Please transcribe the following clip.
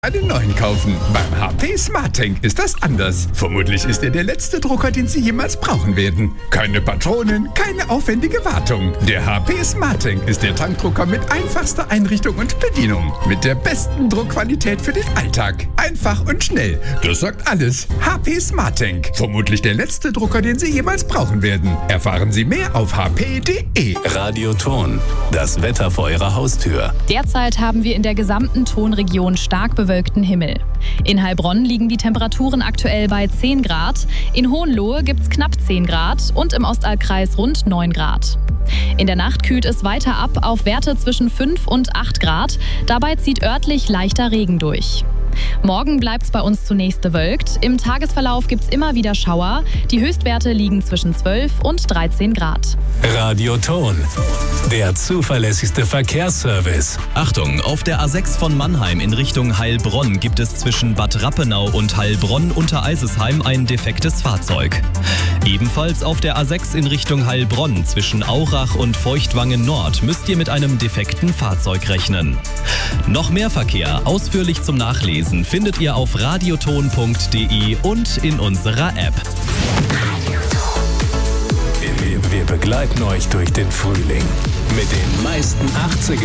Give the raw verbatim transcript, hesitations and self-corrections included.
Einen neuen kaufen. Beim H P SmartTank ist das anders. Vermutlich ist er der letzte Drucker, den Sie jemals brauchen werden. Keine Patronen, keine aufwendige Wartung. Der H P SmartTank ist der Tankdrucker mit einfachster Einrichtung und Bedienung. Mit der besten Druckqualität für den Alltag. Einfach und schnell. Das sagt alles. H P SmartTank. Vermutlich der letzte Drucker, den Sie jemals brauchen werden. Erfahren Sie mehr auf h p punkt d e. Radioton. Das Wetter vor Ihrer Haustür. Derzeit haben wir in der gesamten Tonregion stark bewölkten Himmel. In Heilbronn liegen die Temperaturen aktuell bei zehn Grad, in Hohenlohe gibt es knapp zehn Grad und im Ostallkreis rund neun Grad. In der Nacht kühlt es weiter ab auf Werte zwischen fünf und acht Grad, dabei zieht örtlich leichter Regen durch. Morgen bleibt es bei uns zunächst bewölkt, im Tagesverlauf gibt es immer wieder Schauer, die Höchstwerte liegen zwischen zwölf und dreizehn Grad. Radioton. Der zuverlässigste Verkehrsservice. Achtung, auf der A sechs von Mannheim in Richtung Heilbronn gibt es zwischen Bad Rappenau und Heilbronn unter Eisesheim ein defektes Fahrzeug. Ebenfalls auf der A sechs in Richtung Heilbronn zwischen Aurach und Feuchtwangen Nord müsst ihr mit einem defekten Fahrzeug rechnen. Noch mehr Verkehr ausführlich zum Nachlesen findet ihr auf radioton punkt d e und in unserer App. Wir begleiten euch durch den Frühling mit den meisten achtziger